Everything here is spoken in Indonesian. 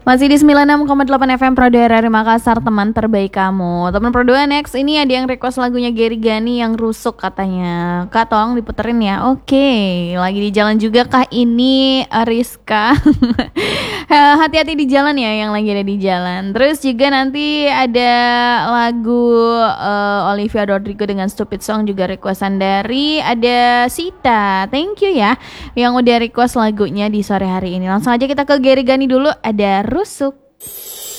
Masih di 96,8 FM Pro 2 RRI Makassar, teman terbaik kamu. Teman Pro 2 next, ini ada yang request lagunya Gary Gani yang rusuk katanya. Kak, tolong diputerin ya. Oke, lagi di jalan juga kah ini Rizka? Hati-hati di jalan ya, yang lagi ada di jalan. Terus juga nanti ada lagu Olivia Rodrigo dengan Stupid Song, juga requestan dari ada Sita. Thank you ya yang udah request lagunya di sore hari ini. Langsung aja kita ke Gary Gani dulu, ada Rusuk.